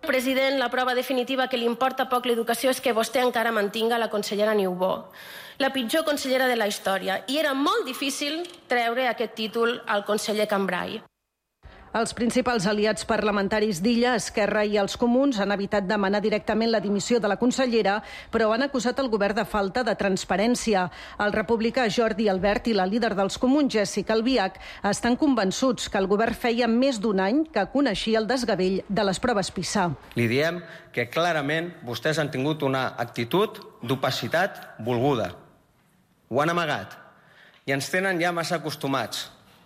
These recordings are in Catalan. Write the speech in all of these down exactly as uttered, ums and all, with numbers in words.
President, la prova definitiva que li importa poc l'educació és que vostè encara mantinga la consellera Niubó, la pitjor consellera de la història, i era molt difícil treure aquest títol al conseller Cambray. Els principals aliats parlamentaris d'Illa, Esquerra i els Comuns han evitat demanar directament la dimissió de la consellera, però han acusat el govern de falta de transparència. El republicà Jordi Albert i la líder dels Comuns, Jessica Albiach, estan convençuts que el govern feia més d'un any que coneixia el desgavell de les proves PISA. Li diem que clarament vostès han tingut una actitud d'opacitat volguda. Ho han amagat i ens tenen ja massa acostumats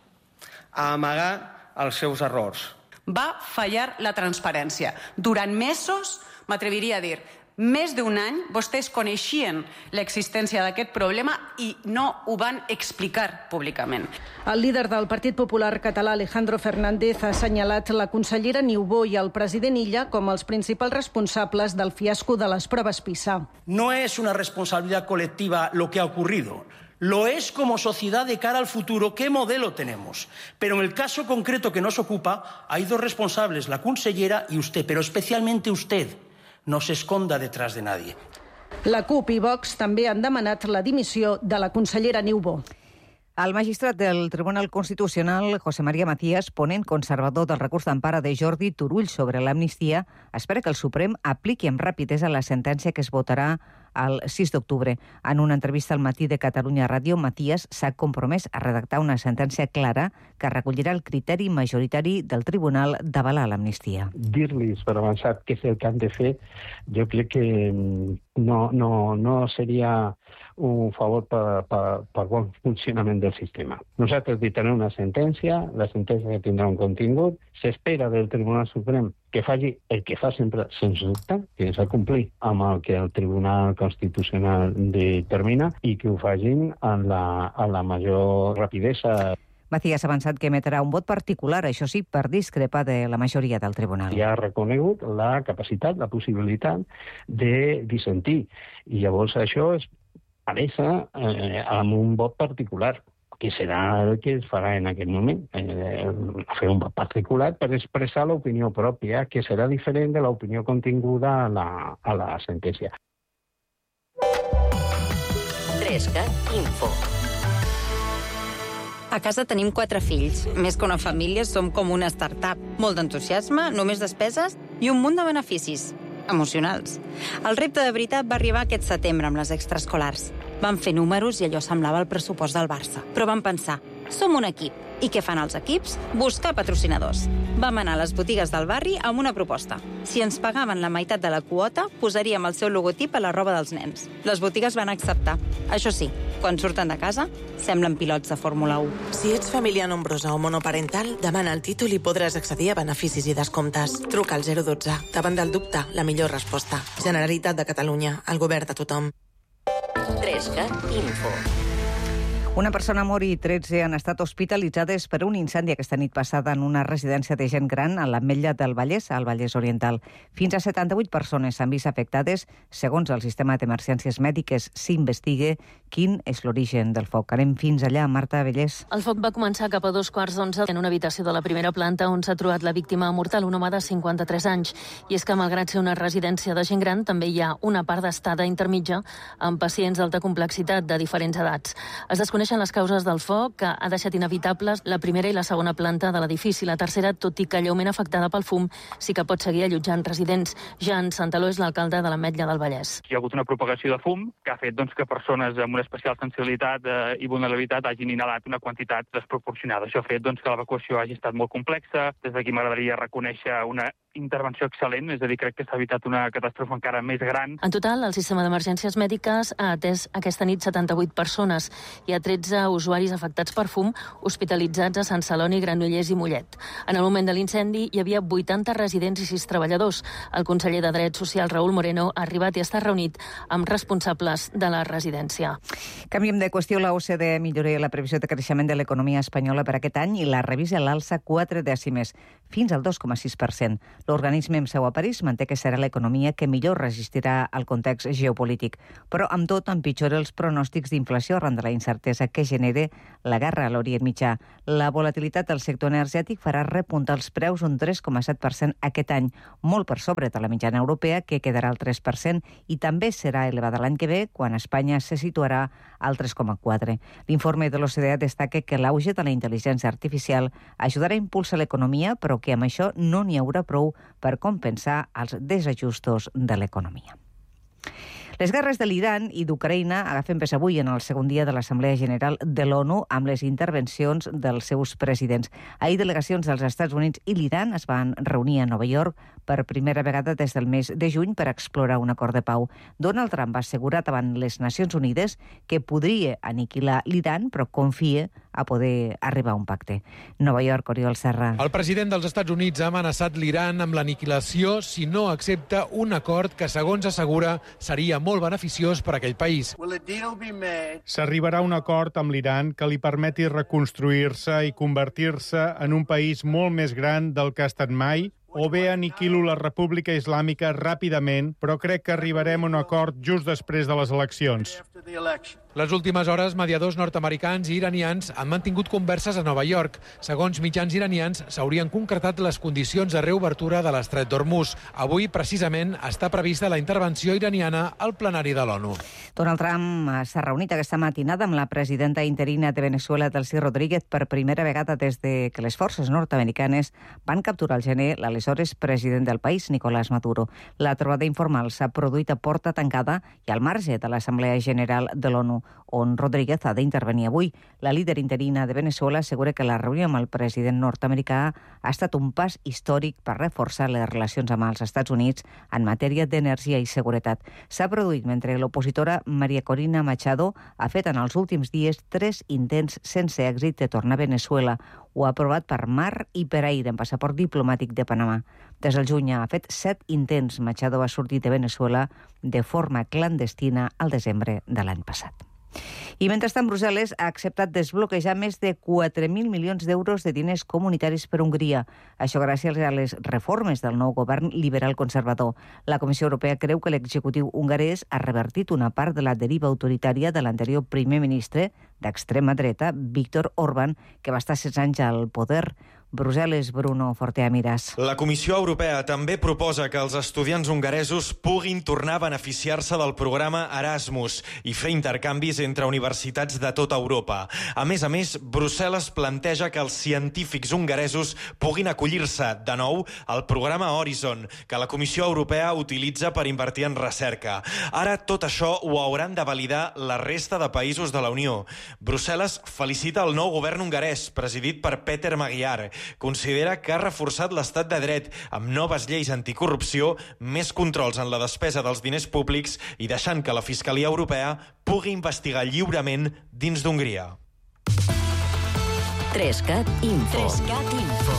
a amagar els seus errors. Va fallar la transparència. Durant mesos, m'atreviria a dir, més d'un any, vostès coneixien l'existència d'aquest problema i no ho van explicar públicament. El líder del Partit Popular català, Alejandro Fernández, ha assenyalat la consellera Niubó i el president Illa com els principals responsables del fiasco de les proves PISA. No es una responsabilidad colectiva lo que ha ocurrido. Lo es como sociedad de cara al futuro, qué modelo tenemos. Pero en el caso concreto que nos ocupa, hay dos responsables, la consellera y usted, pero especialmente usted. No se esconda detrás de nadie. La CUP i Vox també han demanat la dimissió de la consellera Niubó. El magistrat del Tribunal Constitucional, José María Macías, ponent conservador del recurs d'empara de Jordi Turull sobre l'amnistia, espera que el Suprem apliqui amb rapidesa la sentència que es votarà el sis d'octubre. En una entrevista al Matí de Catalunya Ràdio, Macías s'ha compromès a redactar una sentència clara que recollirà el criteri majoritari del Tribunal d'avalar l'amnistia. Dir-los per avançat què és el que han de fer, jo crec que no, no, no seria un favor per, per, per bon funcionament del sistema. Nosaltres dictarem una sentència, la sentència que tindrà un contingut, s'espera del Tribunal Suprem que faci el que fa sempre sens dubte, que és a complir amb el que el Tribunal Constitucional determina i que ho facin amb la, amb la major rapidesa. Macías ha avançat que emetrà un vot particular, això sí, per discrepar de la majoria del tribunal. Ja ha reconegut la capacitat, la possibilitat de dissentir. I llavors això es pareixer eh, amb un vot particular, que serà el que es farà en aquest moment. Eh, fer un vot particular per expressar l'opinió pròpia, que serà diferent de l'opinió continguda a la, a la sentència. trescat Info. A casa tenim quatre fills. Més que una família, som com una startup. Molt d'entusiasme, només despeses i un munt de beneficis emocionals. El repte de veritat va arribar aquest setembre amb les extraescolars. Vam fer números i allò semblava el pressupost del Barça. Però vam pensar, som un equip. I què fan els equips? Buscar patrocinadors. Vam anar a les botigues del barri amb una proposta. Si ens pagaven la meitat de la quota, posaríem el seu logotip a la roba dels nens. Les botigues van acceptar. Això sí, quan surten de casa, semblen pilots de Fórmula u. Si ets família nombrosa o monoparental, demana el títol i podràs accedir a beneficis i descomptes. Truca al zero dotze. Davant del dubte, la millor resposta. Generalitat de Catalunya, el govern de tothom. trescat Info. Una persona mor i tretze han estat hospitalitzades per un incendi aquesta nit passada en una residència de gent gran a l'Ametlla del Vallès, al Vallès Oriental. Fins a setanta-vuit persones s'han vist afectades. Segons el sistema d'emergències mèdiques, s'investiga quin és l'origen del foc. Anem fins allà, Marta Vallès. El foc va començar cap a dos quarts d'onze en una habitació de la primera planta on s'ha trobat la víctima mortal, un home de cinquanta-tres anys. I és que, malgrat ser una residència de gent gran, també hi ha una part d'estada intermitja amb pacients d'alta complexitat de diferents edats. Es desconeix les causes del foc, que ha deixat inevitables la primera i la segona planta de l'edifici. La tercera, tot i que lleument afectada pel fum, sí que pot seguir allotjant residents. Jan Santaló és l'alcalde de l'Ametlla del Vallès. Hi ha hagut una propagació de fum que ha fet doncs, que persones amb una especial sensibilitat eh, i vulnerabilitat hagin inhalat una quantitat desproporcionada. Això ha fet doncs, que l'evacuació hagi estat molt complexa. Des d'aquí m'agradaria reconèixer una intervenció excel·lent, és a dir, crec que s'ha evitat una catàstrofe encara més gran. En total, el sistema d'emergències mèdiques ha atès aquesta nit setanta-vuit persones. Hi ha tretze usuaris afectats per fum hospitalitzats a Sant Celoni, Granollers i Mollet. En el moment de l'incendi hi havia vuitanta residents i sis treballadors. El conseller de Drets Socials, Raúl Moreno, ha arribat i està reunit amb responsables de la residència. Canviem de qüestió. La O C D E millora la previsió de creixement de l'economia espanyola per aquest any i la revisa a l'alça quatre dècimes, fins al dos coma sis per cent. L'organisme amb seu a París manté que serà l'economia que millor resistirà el context geopolític, però amb tot empitjora els pronòstics d'inflació arran de la incertesa que genera la guerra a l'Orient Mitjà. La volatilitat del sector energètic farà repuntar els preus un tres coma set per cent aquest any, molt per sobre de la mitjana europea, que quedarà al tres per cent, i també serà elevada l'any que ve, quan Espanya se situarà al tres coma quatre. L'informe de l'O C D E destaca que l'auge de la intel·ligència artificial ajudarà a impulsar l'economia, però que amb això no n'hi haurà prou per compensar els desajustos de l'economia. Les guerres de l'Iran i d'Ucraïna agafen pes avui en el segon dia de l'Assemblea General de l'ONU amb les intervencions dels seus presidents. Ahir delegacions dels Estats Units i l'Iran es van reunir a Nova York per primera vegada des del mes de juny per explorar un acord de pau. Donald Trump va assegurar davant les Nacions Unides que podria aniquilar l'Iran, però confia a poder arribar a un pacte. Nova York, Oriol Serra. El president dels Estats Units ha amenaçat l'Iran amb l'aniquilació si no accepta un acord que, segons assegura, seria molt beneficiós per a aquell país. S'arribarà a un acord amb l'Iran que li permeti reconstruir-se i convertir-se en un país molt més gran del que ha estat mai, o bé aniquilo la República Islàmica ràpidament, però crec que arribarem a un acord just després de les eleccions. Les últimes hores, mediadors nord-americans i iranians han mantingut converses a Nova York. Segons mitjans iranians, s'haurien concretat les condicions de reobertura de l'estret d'Hormuz. Avui, precisament, està prevista la intervenció iraniana al plenari de l'ONU. Donald Trump s'ha reunit aquesta matinada amb la presidenta interina de Venezuela, Delcy Rodríguez, per primera vegada des de que les forces nord-americanes van capturar al gener l'aleshores president del país, Nicolás Maduro. La trobada informal s'ha produït a porta tancada i al marge de l'Assemblea General de l'ONU, on Rodríguez ha d'intervenir avui. La líder interina de Venezuela assegura que la reunió amb el president nord-americà ha estat un pas històric per reforçar les relacions amb els Estats Units en matèria d'energia i seguretat. S'ha produït mentre l'opositora María Corina Machado ha fet en els últims dies tres intents sense èxit de tornar a Venezuela. Ho ha aprovat per mar i per aire en passaport diplomàtic de Panamà. Des del juny ha fet set intents. Machado va sortir de Venezuela de forma clandestina al desembre de l'any passat. I mentrestant, Brussel·les ha acceptat desbloquejar més de quatre mil milions d'euros de diners comunitaris per Hongria. Això gràcies a les reformes del nou govern liberal conservador. La Comissió Europea creu que l'executiu hongarès ha revertit una part de la deriva autoritària de l'anterior primer ministre d'extrema dreta, Viktor Orbán, que va estar setze anys al poder. Brussel·les, Bruno Fortea Miras. La Comissió Europea també proposa que els estudiants hongaresos puguin tornar a beneficiar-se del programa Erasmus i fer intercanvis entre universitats de tota Europa. A més a més, Brussel·les planteja que els científics hongaresos puguin acollir-se de nou al programa Horizon, que la Comissió Europea utilitza per invertir en recerca. Ara tot això ho hauran de validar la resta de països de la Unió. Brussel·les felicita el nou govern hongarès, presidit per Peter Magyar. Considera que ha reforçat l'estat de dret amb noves lleis anticorrupció, més controls en la despesa dels diners públics i deixant que la Fiscalia Europea pugui investigar lliurement dins d'Hongria. Trescat Info. Trescat Info.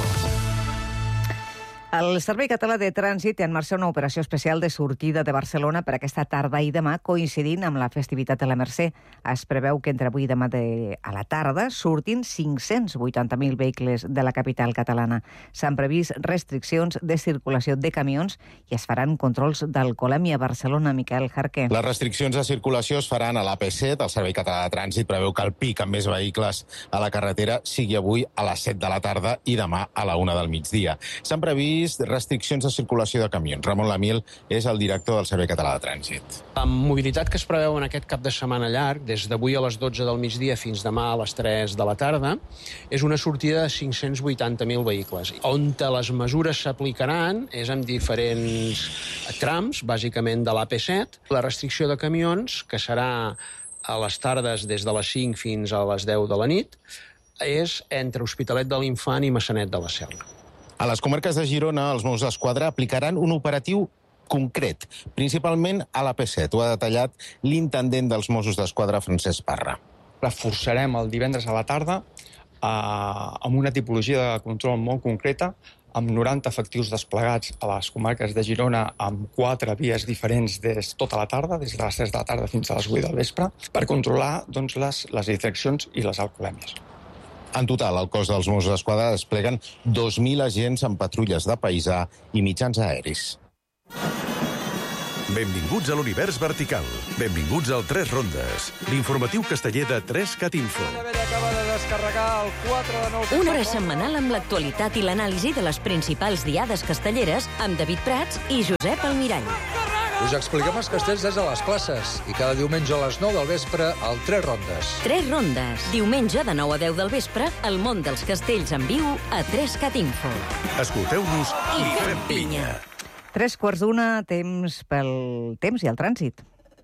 El Servei Català de Trànsit en marxa una operació especial de sortida de Barcelona per aquesta tarda i demà, coincidint amb la festivitat de la Mercè. Es preveu que entre avui i demà de, a la tarda surtin cinc-cents vuitanta mil vehicles de la capital catalana. S'han previst restriccions de circulació de camions i es faran controls d'alcoholèmia a Barcelona. Miquel Jarqué. Les restriccions de circulació es faran a l'A P set. El Servei Català de Trànsit preveu que el pic amb més vehicles a la carretera sigui avui a les set de la tarda i demà a la una del migdia. S'han previst restriccions de circulació de camions. Ramon Lamiel és el director del Servei Català de Trànsit. La mobilitat que es preveu en aquest cap de setmana llarg, des d'avui a les dotze del migdia fins demà a les tres de la tarda, és una sortida de cinc-cents vuitanta mil vehicles. On les mesures s'aplicaran és en diferents trams, bàsicament de l'A P set. La restricció de camions, que serà a les tardes des de les cinc fins a les deu de la nit, és entre Hospitalet de l'Infant i Maçanet de la Selva. A les comarques de Girona, els Mossos d'Esquadra aplicaran un operatiu concret, principalment a l'A P set. Ho ha detallat l'intendent dels Mossos d'Esquadra, Francesc Parra. Reforçarem el divendres a la tarda eh, amb una tipologia de control molt concreta, amb noranta efectius desplegats a les comarques de Girona amb quatre vies diferents des tota la tarda, des de les tres de la tarda fins a les vuit del vespre, per controlar doncs, les, les distraccions i les alcoholèmies. En total, el cos dels Mossos d'Esquadra despleguen dos mil agents en patrulles de paisà i mitjans aeris. Benvinguts a l'univers vertical. Benvinguts al tres rondes, l'informatiu casteller de tres cat info. Una hora setmanal amb l'actualitat i l'anàlisi de les principals diades castelleres amb David Prats i Josep Almirall. Us expliquem els castells des de les places i cada diumenge a les nou del vespre al tres rondes. tres rondes. Diumenge de nou a deu del vespre, el món dels castells en viu a tres cat info. Escolteu-nos i fem pinya. Tres quarts d'una, temps pel temps i el trànsit.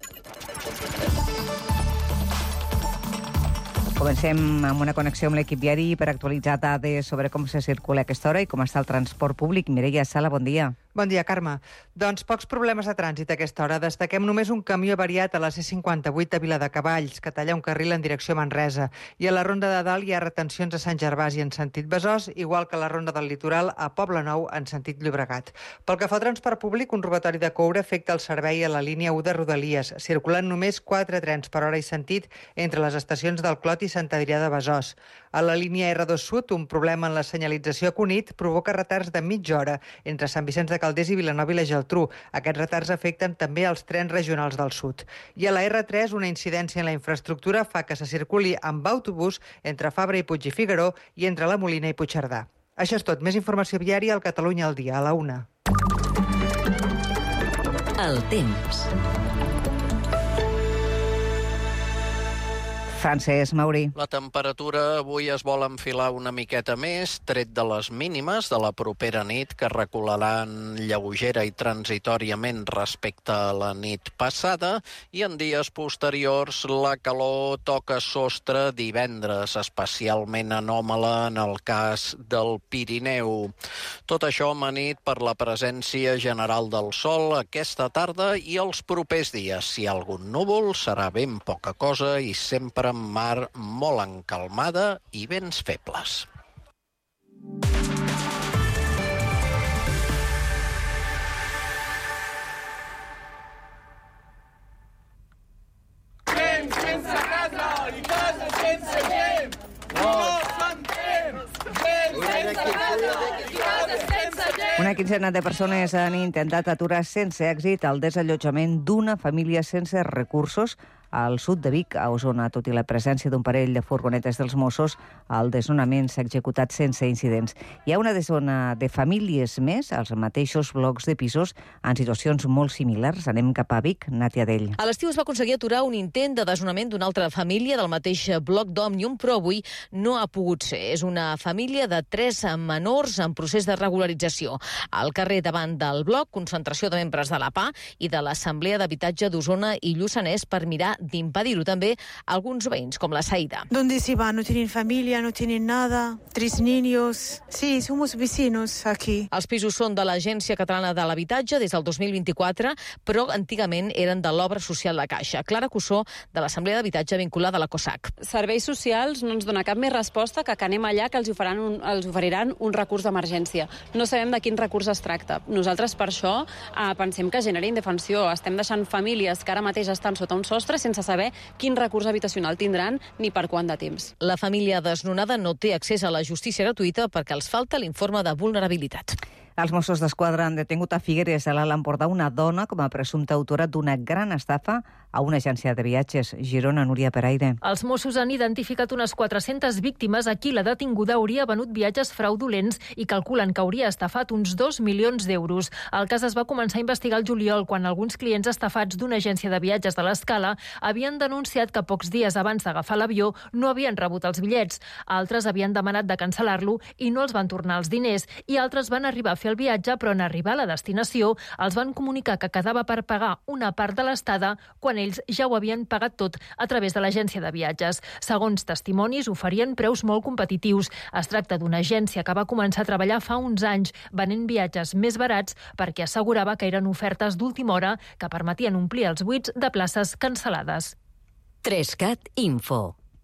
Comencem amb una connexió amb l'equip viari per actualitzar dades sobre com se circula a aquesta hora i com està el transport públic. Mireia Sala, bon dia. Bon dia, Carme. Doncs pocs problemes de trànsit a aquesta hora. Destaquem només un camió avariat a la C cinquanta-vuit a Viladecavalls, que talla un carril en direcció a Manresa. I a la Ronda de Dalt hi ha retencions a Sant Gervasi en sentit Besòs, igual que a la Ronda del Litoral a Poblenou en sentit Llobregat. Pel que fa al transport públic, un robatori de coure afecta el servei a la línia u de Rodalies, circulant només quatre trens per hora i sentit entre les estacions del Clot i Sant Adrià de Besòs. A la línia erre dos Sud, un problema en la senyalització a Cunit provoca retards de mitja hora entre Sant Vicenç de Calders i Vilanova i la Geltrú. Aquests retards afecten també els trens regionals del sud. I a la erre tres, una incidència en la infraestructura fa que se circuli amb autobús entre Fabra i Puig i Figaró i entre la Molina i Puigcerdà. Això és tot. Més informació viària al Catalunya al dia, a la una. El temps. Francesc Mauri. La temperatura avui es vol enfilar una miqueta més, tret de les mínimes de la propera nit, que recularan lleugera i transitòriament respecte a la nit passada, i en dies posteriors la calor toca sostre divendres, especialment anòmala en el cas del Pirineu. Tot això amanit per la presència general del sol aquesta tarda i els propers dies. Si hi ha algun núvol, serà ben poca cosa i sempre amb mar molt encalmada i vents febles. Temps sense casa i casa sense gent. No s'entén. Temps sense casa i casa sense gent. Una quinzena de persones han intentat aturar sense èxit el desallotjament d'una família sense recursos al sud de Vic, a Osona. Tot i la presència d'un parell de furgonetes dels Mossos, el desnonament s'ha executat sense incidents. Hi ha una desona de famílies més als mateixos blocs de pisos en situacions molt similars. Anem cap a Vic, Nàtia Dell. A l'estiu es va aconseguir aturar un intent de desnonament d'una altra família del mateix bloc d'Òmnium, però avui no ha pogut ser. És una família de tres menors en procés de regularització. Al carrer davant del bloc, concentració de membres de l'A P A i de l'Assemblea d'Habitatge d'Osona i Lluçanès per mirar d'impedir-ho també alguns veïns, com la Saïda. ¿Dónde se van? No tienen familia, no tienen nada, tres niños. Sí, somos vecinos aquí. Els pisos són de l'Agència Catalana de l'Habitatge des del dos mil vint-i-quatre, però antigament eren de l'Obra Social de Caixa. Clara Cussó, de l'Assemblea d'Habitatge vinculada a la COSAC. Serveis Socials no ens dona cap més resposta que que anem allà que els oferiran un, els oferiran un recurs d'emergència. No sabem de quin recurs es tracta. Nosaltres, per això, eh, pensem que genera indefensió. Estem deixant famílies que ara mateix estan sota un sostre sense saber quin recurs habitacional tindran ni per quant de temps. La família desnonada no té accés a la justícia gratuïta perquè els falta l'informe de vulnerabilitat. Els Mossos d'Esquadra han detingut a Figueres, a l'Alt Empordà, una dona com a presumpta autora d'una gran estafa a una agència de viatges. Girona, Núria Peraire. Els Mossos han identificat unes quatre-centes víctimes a qui la detinguda hauria venut viatges fraudulents i calculen que hauria estafat uns dos milions d'euros. El cas es va començar a investigar el juliol, quan alguns clients estafats d'una agència de viatges de l'Escala havien denunciat que pocs dies abans d'agafar l'avió no havien rebut els bitllets. Altres havien demanat de cancel·lar-lo i no els van tornar els diners, i altres van arribar a fer el viatge, però en arribar a la destinació els van comunicar que quedava per pagar una part de l'estada quan ells ja ho havien pagat tot a través de l'agència de viatges. Segons testimonis, oferien preus molt competitius. Es tracta d'una agència que va començar a treballar fa uns anys venent viatges més barats perquè assegurava que eren ofertes d'última hora que permetien omplir els buits de places cancel·lades. tres cat Info.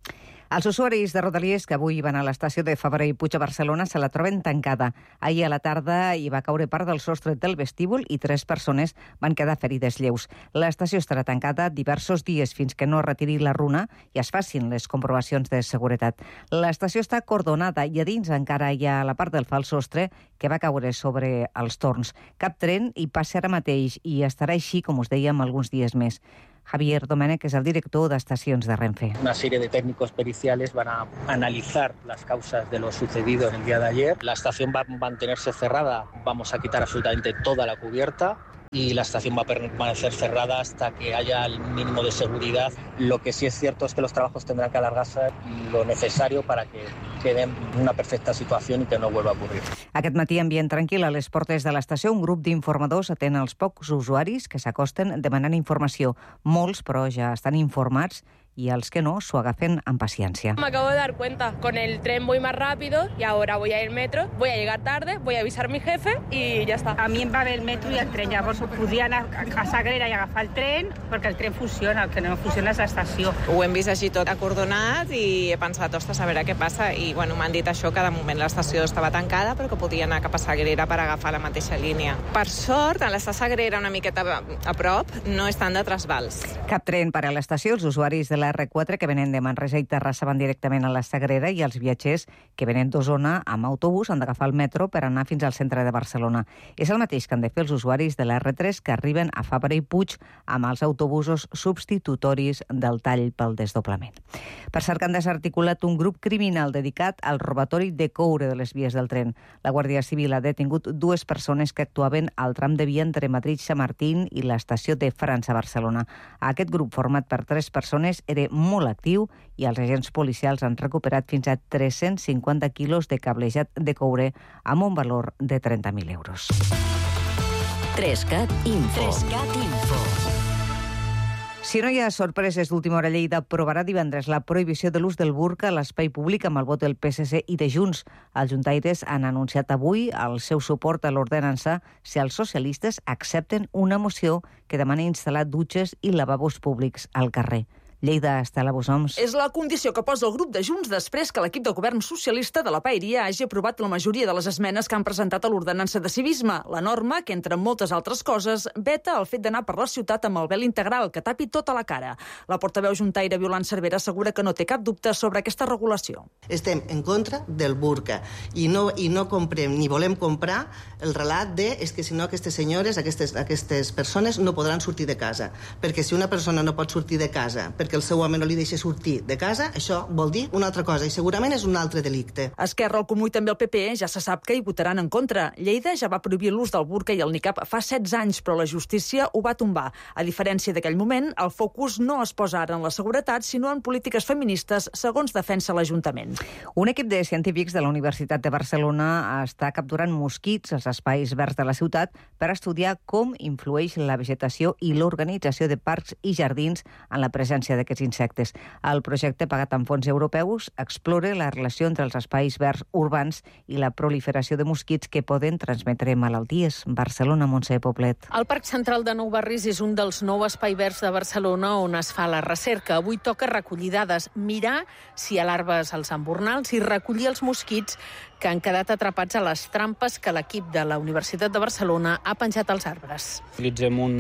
Els usuaris de Rodalies que avui van a l'estació de Fabra i Puig a Barcelona se la troben tancada. Ahir a la tarda hi va caure part del sostre del vestíbul i tres persones van quedar ferides lleus. L'estació estarà tancada diversos dies fins que no es retiri la runa i es facin les comprovacions de seguretat. L'estació està cordonada i a dins encara hi ha la part del fals sostre que va caure sobre els torns. Cap tren hi passa ara mateix i estarà així, com us dèiem, alguns dies més. Javier Domènech es el director d'Estacions de Renfe. Una serie de técnicos periciales van a analizar las causas de lo sucedido en el día de ayer. La estación va a mantenerse cerrada, vamos a quitar absolutamente toda la cubierta y la estación va a permanecer cerrada hasta que haya el mínimo de seguridad. Lo que sí es cierto es que los trabajos tendrán que alargarse lo necesario para que queden en una perfecta situación i que no vuelva a ocurrir. Aquest matí, ambient tranquil a les portes de l'estació, un grup d'informadors atén els pocs usuaris que s'acosten demanant informació. Molts, però, ja estan informats y els que no s'ho agafen amb paciència. Me acabo de dar cuenta, con el tren voy más rápido y ahora voy a ir metro, voy a llegar tarde, voy a avisar a mi jefe y ya está. A mi em va bé el metro i el tren, llavors podia anar a Sagrera i agafar el tren perquè el tren funciona, el que no funciona és l'estació. Ho hem vist així tot acordonat i he pensat, ostres, a veure què passa, i bueno, m'han dit això, que de moment l'estació estava tancada però que podia anar cap a Sagrera per agafar la mateixa línia. Per sort, a l'estar Sagrera una miqueta a prop, no estan de trasbals. Cap tren per a l'estació, els usuaris de la erre quatre que venen de Manresa i Terrassa van directament a la Sagrera i els viatgers que venen d'Osona amb autobús han d'agafar el metro per anar fins al centre de Barcelona. És el mateix que han de fer els usuaris de la erre tres que arriben a Fabra i Puig amb els autobusos substitutoris del tall pel desdoblament. Per cert, que han desarticulat un grup criminal dedicat al robatori de coure de les vies del tren. La Guàrdia Civil ha detingut dues persones que actuaven al tram de via entre Madrid-Chamartín i l'estació de França a Barcelona. Aquest grup, format per tres persones, era molt actiu i els agents policials han recuperat fins a tres-cents cinquanta quilos de cablejat de coure amb un valor de trenta mil euros. Trescat Info. Trescat Info. Si no hi ha sorpreses d'última hora, Lleida aprovarà divendres la prohibició de l'ús del burca a l'espai públic amb el vot del pe esse ce i de Junts. Els juntaires han anunciat avui el seu suport a l'ordenança si els socialistes accepten una moció que demana instal·lar dutxes i lavabos públics al carrer. Lleida, Estela Bosoms. És la condició que posa el grup de Junts després que l'equip de govern socialista de la Paeria hagi aprovat la majoria de les esmenes que han presentat a l'ordenança de civisme. La norma, que entre moltes altres coses, veta el fet d'anar per la ciutat amb el vel integral, que tapi tota la cara. La portaveu juntaire Violant Cervera assegura que no té cap dubte sobre aquesta regulació. Estem en contra del burca i no, i no comprem ni volem comprar el relat de és que si no aquestes senyores, aquestes, aquestes persones no podran sortir de casa. Perquè si una persona no pot sortir de casa perquè el seu home no li deixa sortir de casa, això vol dir una altra cosa i segurament és un altre delicte. Esquerra, el Comú i també el pe pe ja se sap que hi votaran en contra. Lleida ja va prohibir l'ús del burca i el nicab fa setze anys, però la justícia ho va tombar. A diferència d'aquell moment, el focus no es posa ara en la seguretat, sinó en polítiques feministes, segons defensa l'Ajuntament. Un equip de científics de la Universitat de Barcelona està capturant mosquits als espais verds de la ciutat per estudiar com influeix la vegetació i l'organització de parcs i jardins en la presència d'aquests insectes. El projecte, pagat amb fons europeus, explora la relació entre els espais verds urbans i la proliferació de mosquits que poden transmetre malalties. Barcelona, Montse Poblet. El Parc Central de Nou Barris és un dels nou espais verds de Barcelona on es fa la recerca. Avui toca recollir dades, mirar si hi ha larves als embornals i recollir els mosquits que han quedat atrapats a les trampes que l'equip de la Universitat de Barcelona ha penjat als arbres. Utilitzem un,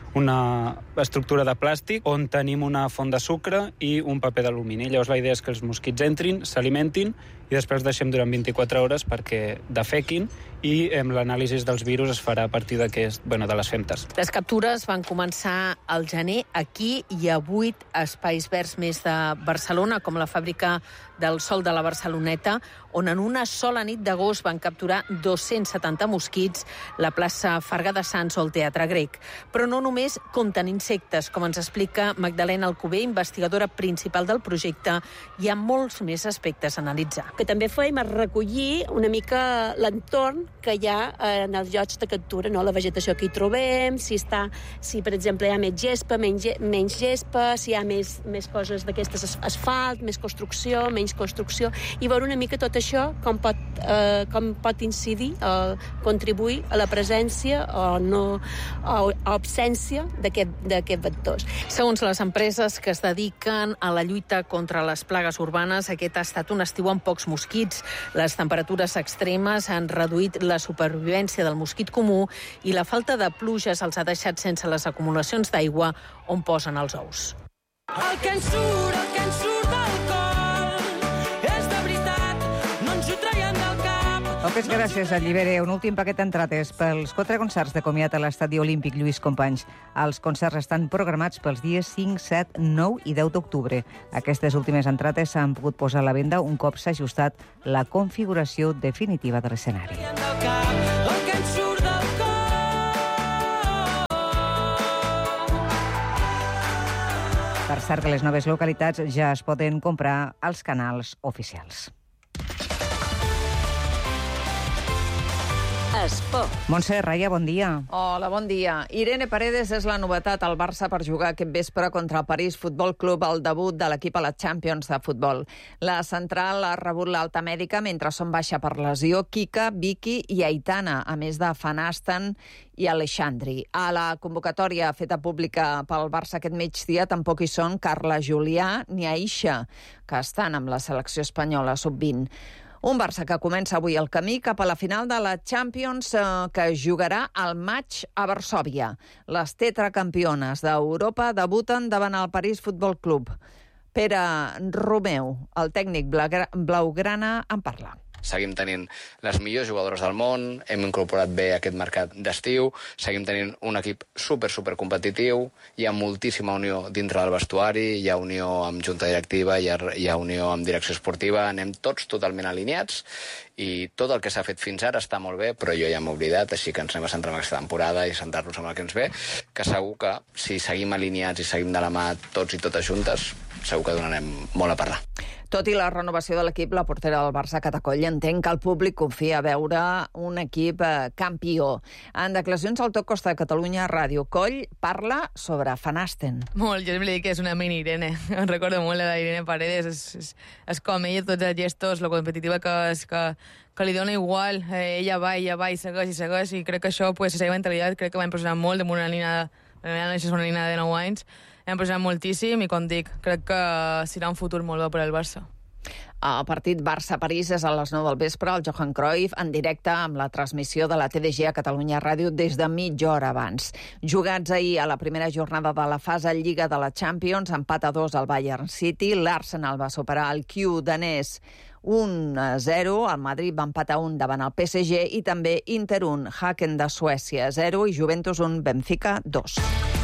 una estructura de plàstic on tenim una font de sucre i un paper d'alumini. Llavors la idea és que els mosquits entrin, s'alimentin i després deixem durant vint-i-quatre hores perquè defequin i eh, l'anàlisi dels virus es farà a partir d'aquest, bueno, de les femtes. Les captures van començar al gener. Aquí hi ha vuit espais verds més de Barcelona, com la fàbrica del Sol de la Barceloneta, on en una sola nit d'agost van capturar dos-cents setanta mosquits, la plaça Farga de Sants o el Teatre Grec. Però no només compten insectes, com ens explica Magdalena Alcover, investigadora principal del projecte, hi ha molts més aspectes a analitzar. que també fèiem és recollir una mica l'entorn que hi ha en els llocs de captura, no? La vegetació que hi trobem, si, està, si per exemple hi ha més gespa, menys, menys gespa, si hi ha més, més coses d'aquestes asfalt, més construcció, menys construcció, i veure una mica tot això com pot, eh, com pot incidir o contribuir a la presència o no o absència d'aquests vectors. Segons les empreses que es dediquen a la lluita contra les plagues urbanes, aquest ha estat un estiu amb pocs mosquits. Les temperatures extremes han reduït la supervivència del mosquit comú i la falta de pluges els ha deixat sense les acumulacions d'aigua on posen els ous. El que ens surt, el que ens surt del cor és de veritat, no ens ho traiem del cap. Moltes gràcies, Allibere. Un últim paquet d'entrades pels quatre concerts de comiat a l'Estadi Olímpic Lluís Companys. Els concerts estan programats pels dies cinc, set, nou i deu d'octubre. Aquestes últimes entrades s'han pogut posar a la venda un cop s'ha ajustat la configuració definitiva de l'escenari. Per cert que les noves localitats ja es poden comprar als canals oficials. Esport. Montse Raya, bon dia. Hola, bon dia. Irene Paredes és la novetat al Barça per jugar aquest vespre contra el París Futbol Club al debut de l'equip a la Champions de futbol. La central ha rebut l'alta mèdica mentre són baixa per lesió Kika, Vicky i Aitana, a més de Van Asten i Alexandri. A la convocatòria feta pública pel Barça aquest migdia tampoc hi són Carla Julià ni Aisha, que estan amb la selecció espanyola sub vint. Un Barça que comença avui el camí cap a la final de la Champions eh, que jugarà al maig a Varsòvia. Les tetracampiones d'Europa debuten davant el París Futbol Club. Pere Romeu, el tècnic blaugrana, en parla. Seguim tenint les millors jugadores del món, hem incorporat bé aquest mercat d'estiu, seguim tenint un equip super, super competitiu, hi ha moltíssima unió dintre del vestuari, hi ha unió amb junta directiva, hi ha, hi ha unió amb direcció esportiva, anem tots totalment alineats i tot el que s'ha fet fins ara està molt bé, però jo ja m'he oblidat, així que ens anem a centrar en aquesta temporada i centrar-nos en el que ens ve, que segur que si seguim alineats i seguim de la mà tots i totes juntes, segur que donarem molt a parlar. Tot i la renovació de l'equip, la portera del Barça, Cata Coll, entén que el públic confia a veure un equip eh, campió. En declaracions al Tot Costa de Catalunya Ràdio, Coll parla sobre Van Asten. Molt, jo sempre dic que és una mini Irene. Em recordo molt la d'Irene Paredes. És, és, és com ella, tots els gestos, la competitiva que és, que, que li dona igual. Eh, ella va, ella va i segueix i segueix, i crec que això, pues, la seva mentalitat, crec que va impressionar molt amb una línia, és una línia de nou anys. Hem impressionat moltíssim i, com dic, crec que serà un futur molt bo per al Barça. El partit Barça-París és a les nou del vespre al Johan Cruyff, en directe amb la transmissió de la T D G a Catalunya Ràdio des de mitja hora abans. Jugats ahir a la primera jornada de la fase Lliga de la Champions, empat a dos al Bayern City, l'Arsenal va superar el Q danès un a zero, el Madrid va empatar un davant el P S G i també Inter un, Häcken de Suècia zero i Juventus un, Benfica dos.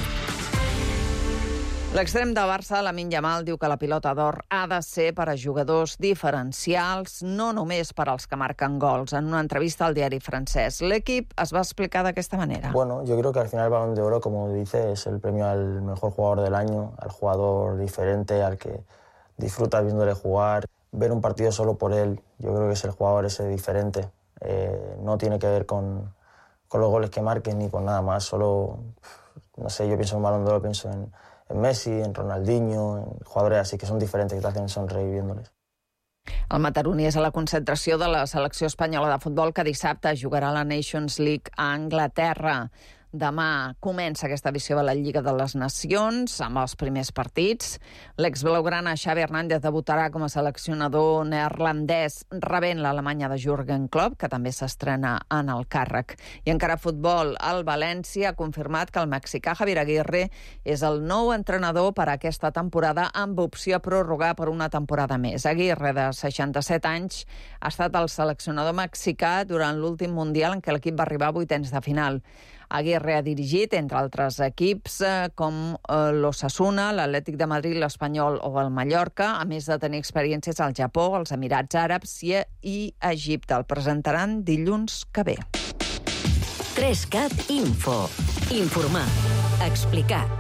L'extrem de Barça, Lamine Yamal, diu que la pilota d'or ha de ser per a jugadors diferencials, no només per als que marquen gols. En una entrevista al diari francès, l'equip es va explicar d'aquesta manera. Bueno, yo creo que al final el Balón de Oro, como dice, es el premio al mejor jugador del año, al jugador diferente, al que disfrutas viéndole jugar. Ver un partido solo por él, yo creo que es el jugador ese diferente. Eh, no tiene que ver con, con los goles que marques ni con nada más, solo, no sé, yo pienso en Balón de Oro, pienso en en Messi, en Ronaldinho, en jugadores así que son diferentes, que te hacen sonreír viéndoles. El mataroní és a la concentració de la selecció espanyola de futbol que dissabte jugarà a la Nations League a Anglaterra. Demà comença aquesta edició de la Lliga de les Nacions amb els primers partits. L'exblaugrana Xavi Hernández debutarà com a seleccionador neerlandès rebent l'Alemanya de Jürgen Klopp, que també s'estrena en el càrrec. I encara futbol, el València ha confirmat que el mexicà Javier Aguirre és el nou entrenador per a aquesta temporada amb opció a prorrogar per una temporada més. Aguirre, de seixanta-set anys, ha estat el seleccionador mexicà durant l'últim Mundial en què l'equip va arribar a vuitens de final. Aguirre ha dirigit, entre altres equips, eh, com eh, l'Osasuna, l'Atlètic de Madrid, l'Espanyol o el Mallorca, a més de tenir experiències al Japó, als Emirats Àrabs i, i a Egipte. El presentaran dilluns que ve. tres cat Info. Informar. Explicar.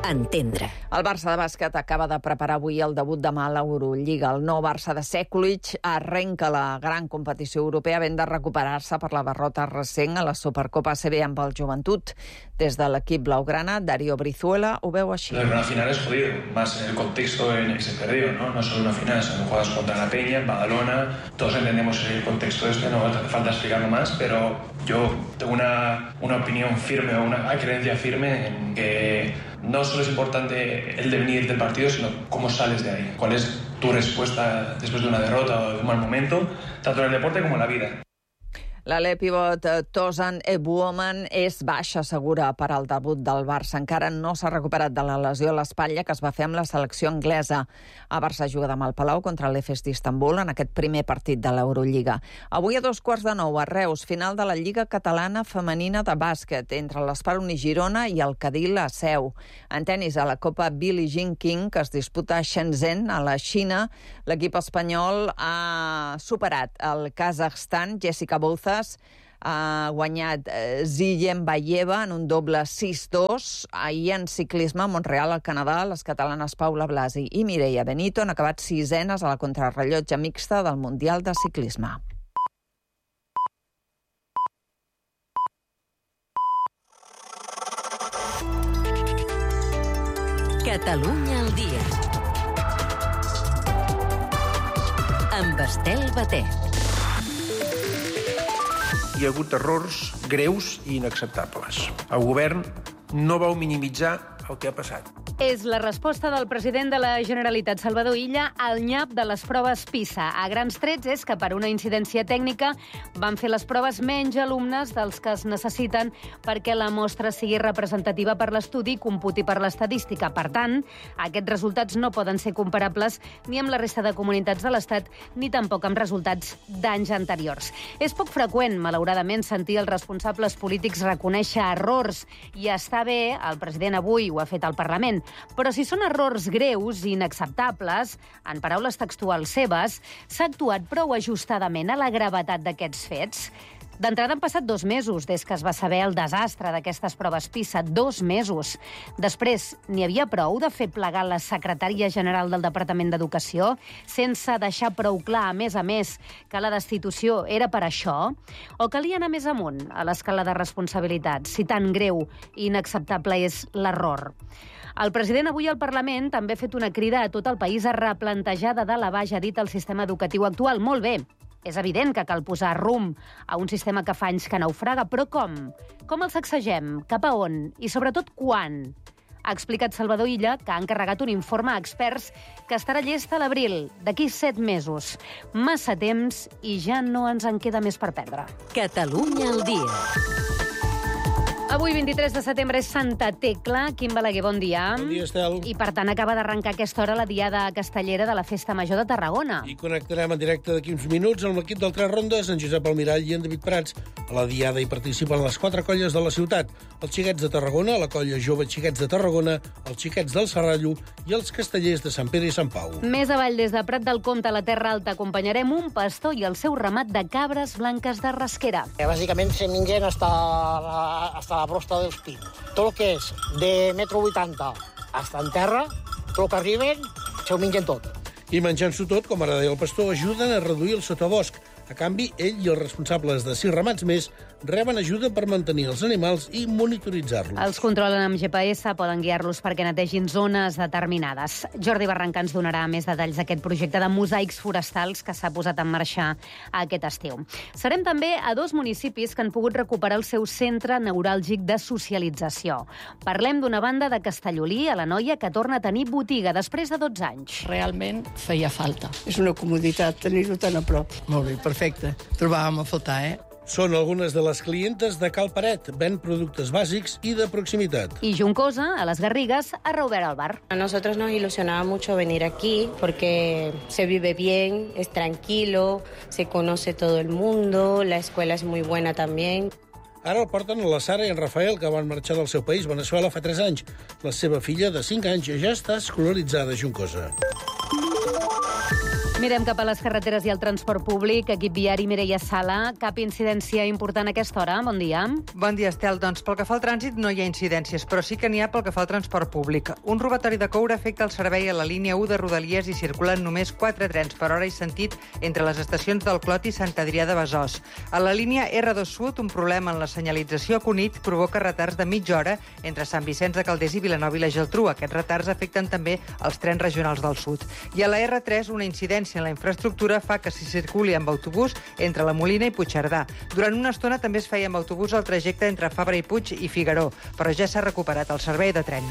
entendre. El Barça de bàsquet acaba de preparar avui el debut demà a l'Eurolliga. El nou Barça de Sekulic arrenca la gran competició europea havent de recuperar-se per la derrota recent a la Supercopa A C B amb el Joventut. Des de l'equip blaugrana, Darío Brizuela ho veu així. Una final es jodido, más en el contexto en el que se perdió, ¿no? No solo una final, sino jugadas contra la Peña, en Badalona. Todos entendemos el contexto este, no hace falta explicarlo más, pero yo tengo una, una opinión firme, una creencia firme en que no solo es importante el devenir del partido, sino cómo sales de ahí. Cuál es tu respuesta después de una derrota o de un mal momento, tanto en el deporte como en la vida. L'alè pivot Tozan Ebuoman és baixa segura per al debut del Barça. Encara no s'ha recuperat de la lesió a l'espatlla que es va fer amb la selecció anglesa. El Barça juga demà al Palau contra l'E F E S d'Istanbul en aquest primer partit de l'Eurolliga. Avui a dos quarts de nou a Reus, final de la Lliga Catalana Femenina de Bàsquet entre l'Esperoni Girona i el Cadí La Seu. En tenis, a la Copa Billie Jean King, que es disputa a Shenzhen, a la Xina, l'equip espanyol ha superat el Kazakhstan. Jessica Bouzas ha guanyat Ziyembayeva en un doble sis dos. Ahir en ciclisme a Montreal, al Canadà, les catalanes Paula Blasi i Mireia Benito han acabat sisenes a la contrarrellotge mixta del Mundial de Ciclisme. Catalunya al dia. Amb Estel Batet. Hi ha hagut errors greus i inacceptables. El govern no vau minimitzar el que ha passat. És la resposta del president de la Generalitat, Salvador Illa, al nyap de les proves PISA. A grans trets és que per una incidència tècnica van fer les proves menys alumnes dels que es necessiten perquè la mostra sigui representativa per l'estudi i computi per l'estadística. Per tant, aquests resultats no poden ser comparables ni amb la resta de comunitats de l'Estat ni tampoc amb resultats d'anys anteriors. És poc freqüent, malauradament, sentir els responsables polítics reconèixer errors i està bé, el president avui ho ha fet al Parlament. Però si són errors greus i inacceptables, en paraules textuals seves, s'ha actuat prou ajustadament a la gravetat d'aquests fets. D'entrada han passat dos mesos des que es va saber el desastre d'aquestes proves PISA. Dos mesos. Després, n'hi havia prou de fer plegar la secretària general del Departament d'Educació sense deixar prou clar, a més a més, que la destitució era per això? O calia anar més amunt a l'escala de responsabilitats, si tan greu i inacceptable és l'error? El president avui al Parlament també ha fet una crida a tot el país a replantejar de dalt a baix, ha dit, el sistema educatiu actual. Molt bé, és evident que cal posar rumb a un sistema que fa anys que naufraga, però com? Com el sacsegem? Cap a on? I sobretot quan? Ha explicat Salvador Illa que ha encarregat un informe a experts que estarà llest a l'abril, d'aquí set mesos. Massa temps i ja no ens en queda més per perdre. Catalunya al dia. Avui, vint-i-tres de setembre, és Santa Tecla. Quim Balaguer, bon dia. Bon dia, Estel. I, per tant, acaba d'arrencar a aquesta hora la diada castellera de la Festa Major de Tarragona. I connectarem en directe d'aquí uns minuts amb l'equip del Tres Rondes, en Josep Almirall i en David Prats. A la diada hi participen les quatre colles de la ciutat. Els Xiquets de Tarragona, la colla Jove Xiquets de Tarragona, els Xiquets del Serrallo i els Castellers de Sant Pere i Sant Pau. Més avall, des de Prat del Comte, a la Terra Alta, acompanyarem un pastor i el seu ramat de cabres blanques de Rasquera. Bàsicament se mengen hasta la, hasta la brosta dels pins. Tot el que és de metro vuitanta hasta en terra, tot el que arriben, se ho mengen tot. I menjant-s'ho tot, com ara deia el pastor, ajuden a reduir el sotabosc. A canvi, ell i els responsables de sis ramats més reben ajuda per mantenir els animals i monitoritzar-los. Els controlen amb G P S, poden guiar-los perquè netegin zones determinades. Jordi Barranca ens donarà més detalls d'aquest projecte de mosaics forestals que s'ha posat en marxa aquest estiu. Serem també a dos municipis que han pogut recuperar el seu centre neuràlgic de socialització. Parlem d'una banda de Castellolí, a l'Anoia, que torna a tenir botiga després de dotze anys. Realment feia falta. És una comoditat tenir-ho tan a prop. Molt bé, perfecte. Trobàvem a faltar, eh? Són algunes de les clientes de Cal Paret. Ven productes bàsics i de proximitat. I Juncosa, a les Garrigues, ha reobert el bar. A nosotros nos ilusionaba mucho venir aquí porque se vive bien, es tranquilo, se conoce todo el mundo, la escuela es muy buena también. Ara el porten la Sara i en Rafael, que van marxar del seu país, Veneçuela, fa tres anys. La seva filla, de cinc anys, ja està escolaritzada a Juncosa. Mirem cap a les carreteres i el transport públic. Equip viari, Mireia Sala. Cap incidència important a aquesta hora? Bon dia. Bon dia, Estel. Doncs pel que fa al trànsit no hi ha incidències, però sí que n'hi ha pel que fa al transport públic. Un robatori de coure afecta el servei a la línia u de Rodalies i circulen només quatre trens per hora i sentit entre les estacions del Clot i Sant Adrià de Besòs. A la línia erre dos Sud, un problema en la senyalització a Cunit provoca retards de mitja hora entre Sant Vicenç de Calders i Vilanova i la Geltrú. Aquests retards afecten també els trens regionals del sud. I a la erre tres, una incidència en la infraestructura fa que s'hi circuli amb autobús entre la Molina i Puigcerdà. Durant una estona també es feia amb autobús el trajecte entre Fabra i Puig i Figaró, però ja s'ha recuperat el servei de tren.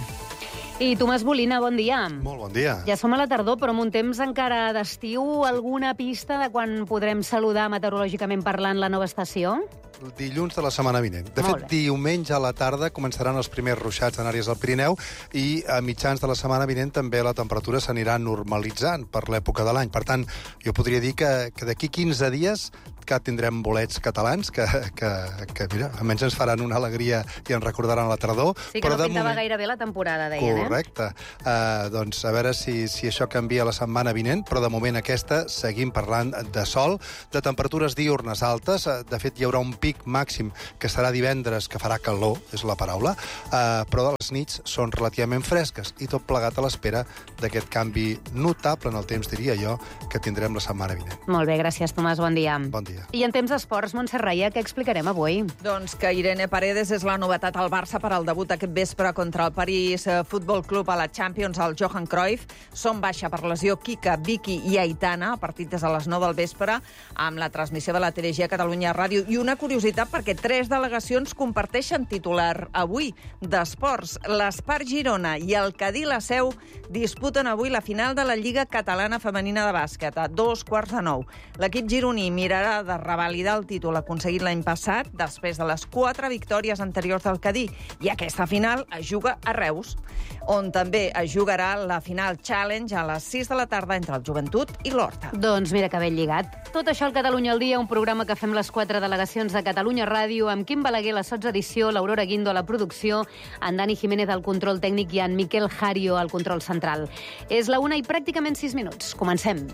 I Tomàs Molina, bon dia. Molt bon dia. Ja som a la tardor, però amb un temps encara d'estiu. Alguna pista de quan podrem saludar meteorològicament parlant la nova estació? Dilluns de la setmana vinent. De Molt fet, bé. diumenge a la tarda començaran els primers ruixats en àrees del Pirineu i a mitjans de la setmana vinent també la temperatura s'anirà normalitzant per l'època de l'any. Per tant, jo podria dir que, que d'aquí quinze dies que tindrem bolets catalans que, que, que mira, almenys ens faran una alegria i ens recordaran la tardor. Sí que però no de pintava moment... gaire bé la temporada, deien, Correcte. eh? Uh, doncs a veure si, si això canvia la setmana vinent, però de moment aquesta seguim parlant de sol, de temperatures diurnes altes. Uh, de fet, hi haurà un pic màxim que serà divendres, que farà calor, és la paraula, uh, però les nits són relativament fresques i tot plegat a l'espera d'aquest canvi notable en el temps, diria jo, que tindrem la setmana vinent. Molt bé, gràcies, Tomàs, bon dia. Bon dia. I en temps d'esports, Montse Raia, què explicarem avui? Doncs que Irene Paredes és la novetat al Barça per al debut aquest vespre contra el París Futbol Club a la Champions al Johan Cruyff. Són baixa per lesió Kika, Vicky i Aitana, a partir des de les nou del vespre, amb la transmissió de la T D G a Catalunya Ràdio. I una curiositat, perquè tres delegacions comparteixen titular avui d'esports. L'Espart Girona i el Cadí La Seu disputen avui la final de la Lliga Catalana Femenina de Bàsquet a dos quarts de nou. L'equip gironí mirarà de revalidar el títol aconseguit l'any passat després de les quatre victòries anteriors del Cadí. I aquesta final es juga a Reus, on també es jugarà la final Challenge a les sis de la tarda entre el Joventut i l'Horta. Doncs mira que ben lligat. Tot això al Catalunya al dia, un programa que fem les quatre delegacions de Catalunya Ràdio, amb Quim Balaguer a la sotsedició, l'Aurora Guindo a la producció, en Dani Jiménez al control tècnic i en Miquel Jario al control central. És la una i pràcticament sis minuts. Comencem.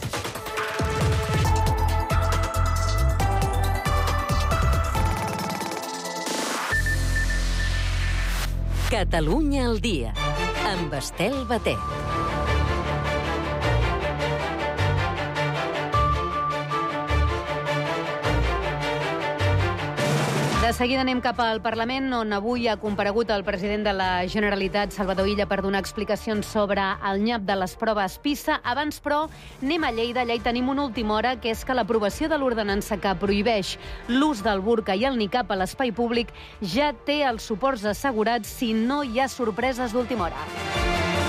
Catalunya al dia, amb Estel Batet. De seguida anem cap al Parlament, on avui ha comparegut el president de la Generalitat, Salvador Illa, per donar explicacions sobre el nyap de les proves PISA. Abans, però, anem a Lleida. Allà hi tenim una última hora, que és que l'aprovació de l'ordenança que prohibeix l'ús del burca i el nicab a l'espai públic ja té els suports assegurats si no hi ha sorpreses d'última hora.